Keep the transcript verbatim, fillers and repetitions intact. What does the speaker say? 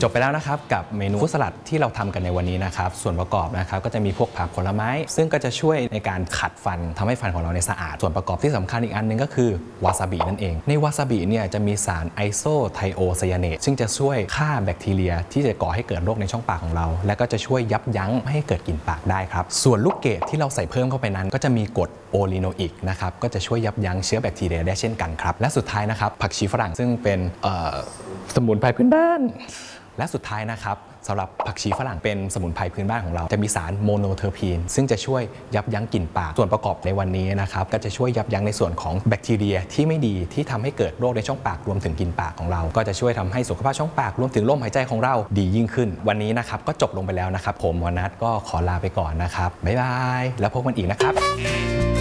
จบไปแล้วนะครับกับเมนูฟรุตสลัดที่เราทำกันในวันนี้นะครับส่วนประกอบนะครับก็จะมีพวกผักผลไม้ซึ่งก็จะช่วยในการขัดฟันทำให้ฟันของเราในสะอาดส่วนประกอบที่สำคัญอีกอันนึงก็คือวาซาบินั่นเองในวาซาบิเนี่ยจะมีสารไอโซไทโอไซยาเนตซึ่งจะช่วยฆ่าแบคทีเรียที่จะก่อให้เกิดโรคในช่องปากของเราและก็จะช่วยยับยั้งไม่ให้เกิดกลิ่นปากได้ครับส่วนลูกเกดที่เราใส่เพิ่มเข้าไปนั้นก็จะมีกรดโอลิโนอิกนะครับก็จะช่วยยับยั้งเชื้อแบคทีเรียได้เช่นกันครับและสุดท้ายนะครับผักชีฝรั่งซึ่งเป็นสมุนไพรพื้นบ้านและสุดท้ายนะครับสำหรับผักชีฝรั่งเป็นสมุนไพรพื้นบ้านของเราจะมีสารโมโนเทอร์พีนซึ่งจะช่วยยับยั้งกลิ่นปากส่วนประกอบในวันนี้นะครับก็จะช่วยยับยั้งในส่วนของแบคทีเรียที่ไม่ดีที่ทำให้เกิดโรคในช่องปากรวมถึงกลิ่นปากของเราก็จะช่วยทำให้สุขภาพช่องปากรวมถึงลมหายใจของเราดียิ่งขึ้นวันนี้นะครับก็จบลงไปแล้วนะครับผมวนัทก็ขอลาไปก่อนนะครับบ๊ายบายแล้วพบกันอีกนะครับ